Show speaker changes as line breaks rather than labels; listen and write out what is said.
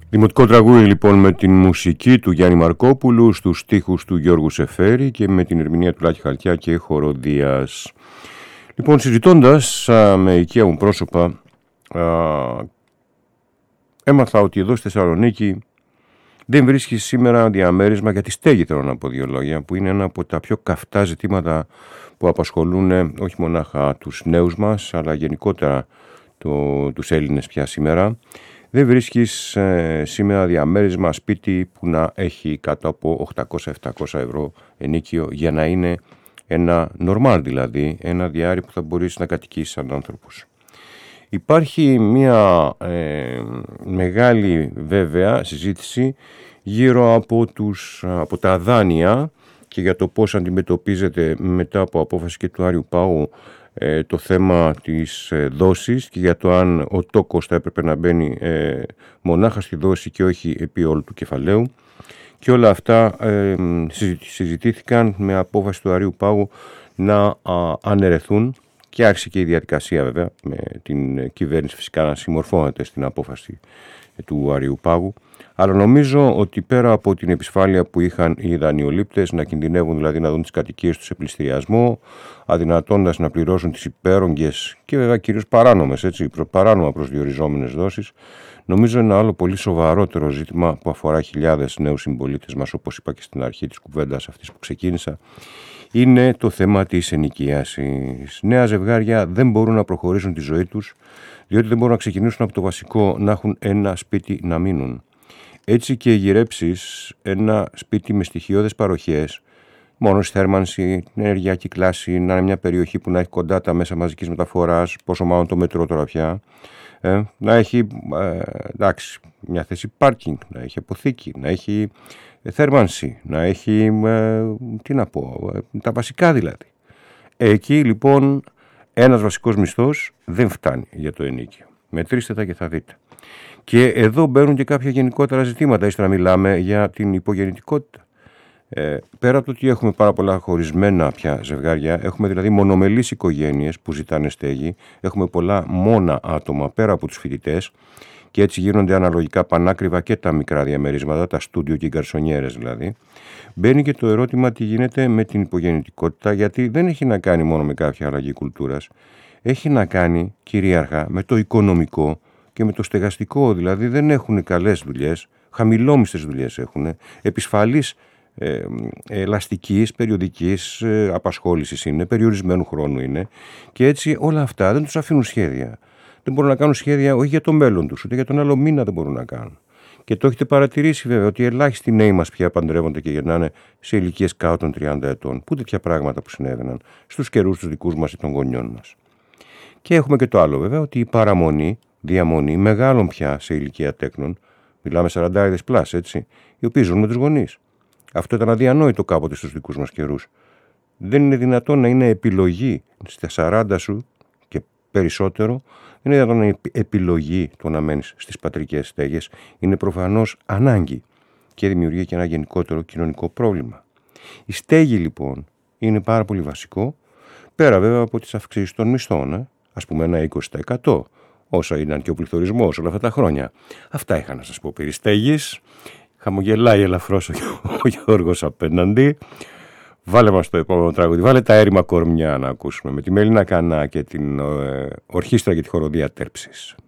Δημοτικό τραγούδι λοιπόν με την μουσική του Γιάννη Μαρκόπουλου, στους στίχους του Γιώργου Σεφέρη και με την ερμηνεία του Λάκη Χαλκιά και χοροδίας. Λοιπόν, συζητώντας με οικία μου πρόσωπα, έμαθα ότι εδώ στη Θεσσαλονίκη δεν βρίσκει σήμερα διαμέρισμα για τη στέγη, θέλω να πω δύο λόγια, που είναι ένα από τα πιο καυτά ζητήματα που απασχολούν όχι μονάχα τους νέους μας, αλλά γενικότερα τους Έλληνες πια σήμερα. Δεν βρίσκεις σήμερα διαμέρισμα σπίτι που να έχει κάτω από 800-700 ευρώ ενοίκιο για να είναι ένα normal, δηλαδή ένα διάρρη που θα μπορείς να κατοικήσεις σαν άνθρωπος. Υπάρχει μια μεγάλη βέβαια συζήτηση γύρω από τα δάνεια και για το πώς αντιμετωπίζεται μετά από απόφαση και του Άριου Πάγου το θέμα της δόσης και για το αν ο τόκος θα έπρεπε να μπαίνει μονάχα στη δόση και όχι επί όλου του κεφαλαίου, και όλα αυτά συζητήθηκαν με απόφαση του Αρείου Πάγου να αναιρεθούν και άρχισε και η διαδικασία βέβαια με την κυβέρνηση φυσικά να συμμορφώνεται στην απόφαση του Αρείου Πάγου. Αλλά νομίζω ότι πέρα από την επισφάλεια που είχαν οι δανειολήπτες να κινδυνεύουν δηλαδή να δουν τις κατοικίες τους σε πληστηριασμό, αδυνατώντας να πληρώσουν τις υπέρογγες και βέβαια κυρίως παράνομα προσδιοριζόμενες δόσεις, νομίζω ένα άλλο πολύ σοβαρότερο ζήτημα που αφορά χιλιάδες νέους συμπολίτες μας, όπως είπα και στην αρχή της κουβέντας αυτής που ξεκίνησα, είναι το θέμα της ενοικίασης. Νέα ζευγάρια δεν μπορούν να προχωρήσουν τη ζωή τους, διότι δεν μπορούν να ξεκινήσουν από το βασικό, να έχουν ένα σπίτι να μείνουν. Έτσι και γυρέψεις ένα σπίτι με στοιχειώδες παροχές, μόνος θέρμανση, ενεργειακή κλάση, να είναι μια περιοχή που να έχει κοντά τα μέσα μαζικής μεταφοράς, πόσο μάλλον το μετρό τώρα πια, να έχει μια θέση πάρκινγκ, να έχει αποθήκη, να έχει θέρμανση, να έχει, τα βασικά δηλαδή. Εκεί λοιπόν ένας βασικός μισθός δεν φτάνει για το ενοίκιο. Μετρήστε τα και θα δείτε. Και εδώ μπαίνουν και κάποια γενικότερα ζητήματα, ύστερα μιλάμε για την υπογεννητικότητα. Πέρα από το ότι έχουμε πάρα πολλά χωρισμένα πια ζευγάρια, έχουμε δηλαδή μονομελείς οικογένειες που ζητάνε στέγη, έχουμε πολλά μόνα άτομα πέρα από τους φοιτητές και έτσι γίνονται αναλογικά πανάκριβα και τα μικρά διαμερίσματα, τα στούντιο και οι γκαρσονιέρες δηλαδή. Μπαίνει και το ερώτημα τι γίνεται με την υπογεννητικότητα, γιατί δεν έχει να κάνει μόνο με κάποια αλλαγή κουλτούρας, έχει να κάνει κυρίαρχα με το οικονομικό και με το στεγαστικό, δηλαδή δεν έχουν καλές δουλειές, χαμηλόμιστες δουλειές έχουν, επισφαλής ελαστικής, περιοδικής απασχόλησης είναι, περιορισμένου χρόνου είναι και έτσι όλα αυτά δεν τους αφήνουν σχέδια. Δεν μπορούν να κάνουν σχέδια όχι για το μέλλον τους, ούτε για τον άλλο μήνα δεν μπορούν να κάνουν. Και το έχετε παρατηρήσει βέβαια ότι ελάχιστοι νέοι μας πια παντρεύονται και γυρνάνε σε ηλικίες κάτω των 30 ετών. Πού τέτοια πράγματα που συνέβαιναν στους καιρούς τους δικούς μας ή των γονιών μας. Και έχουμε και το άλλο βέβαια, ότι η διαμονή μεγάλων πια σε ηλικία τέκνων, μιλάμε 40 πλάς έτσι, οι οποίοι ζουν με τους γονείς. Αυτό ήταν αδιανόητο κάποτε στους δικούς μας καιρούς. Δεν είναι δυνατόν να είναι επιλογή στα 40 σου και περισσότερο, δεν είναι δυνατόν να είναι επιλογή το να μένεις στις πατρικές στέγες. Είναι προφανώς ανάγκη και δημιουργεί και ένα γενικότερο κοινωνικό πρόβλημα. Η στέγη λοιπόν είναι πάρα πολύ βασικό, πέρα βέβαια από τις αυξήσεις των μισθών, ας πούμε ένα 20%, όσα ήταν και ο πληθωρισμός όλα αυτά τα χρόνια. Αυτά είχα να σας πω περί στέγης. Χαμογελάει ελαφρώς ο Γιώργος απέναντι. Βάλε μας το επόμενο τραγούδι. Βάλε τα έρημα κορμιά να ακούσουμε με τη Μελίνα Κανά και την ορχήστρα και τη χοροδία Τέρψης.